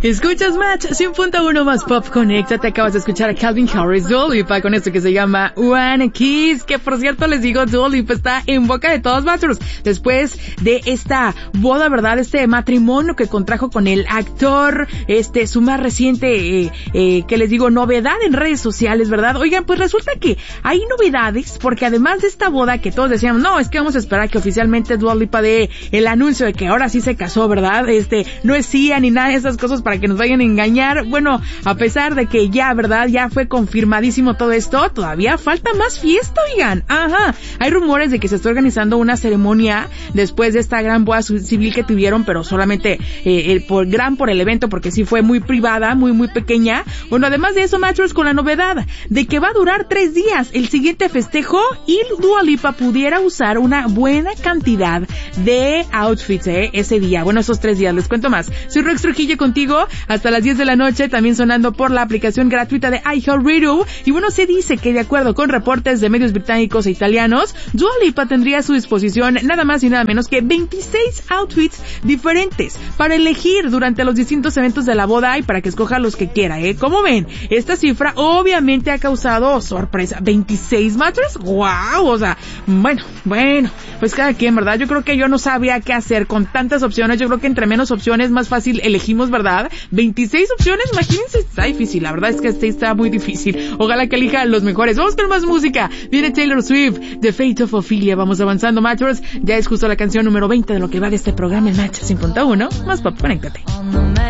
Escuchas Match 100.1 más Pop Connecta. Te acabas de escuchar a Calvin Harris, Dua Lipa, con esto que se llama One Kiss, que por cierto les digo, Dua Lipa está en boca de todos matros después de esta boda, ¿verdad? Este matrimonio que contrajo con el actor, su más reciente, que les digo, novedad en redes sociales, ¿verdad? Oigan, pues resulta que hay novedades, porque además de esta boda que todos decíamos, no, es que vamos a esperar que oficialmente Dua Lipa dé el anuncio de que ahora sí se casó, ¿verdad? No es CIA ni nada de esas cosas para que nos vayan a engañar. Bueno, a pesar de que ya, ¿verdad? Ya fue confirmadísimo todo esto, todavía falta más fiesta, oigan. Ajá. Hay rumores de que se está organizando una ceremonia después de esta gran boda civil que tuvieron, pero solamente por el evento, porque sí fue muy privada, muy pequeña. Bueno, además de eso, Matchers, con la novedad de que va a durar 3 días el siguiente festejo y Dua Lipa pudiera usar una buena cantidad de outfits, ese día. Bueno, esos 3 días. Les cuento más. Soy Rex Trujillo contigo hasta las 10 de la noche, también sonando por la aplicación gratuita de iHeartRadio. Y bueno, se dice que de acuerdo con reportes de medios británicos e italianos, Dua Lipa tendría a su disposición nada más y nada menos que 26 outfits diferentes para elegir durante los distintos eventos de la boda y para que escoja los que quiera, ¿Cómo ven? Esta cifra obviamente ha causado sorpresa. 26 matches, wow, o sea, bueno, pues cada quien, ¿verdad? Yo creo que yo no sabía qué hacer con tantas opciones. Yo creo que entre menos opciones más fácil elegimos, ¿verdad? 26 opciones, imagínense, está difícil, la verdad es que está muy difícil. Ojalá que elija los mejores. Vamos con más música. Viene Taylor Swift, The Fate of Ophelia. Vamos avanzando, Matchers. Ya es justo la canción número 20 de lo que va de este programa en Match 100.1 más Pop. Conéctate.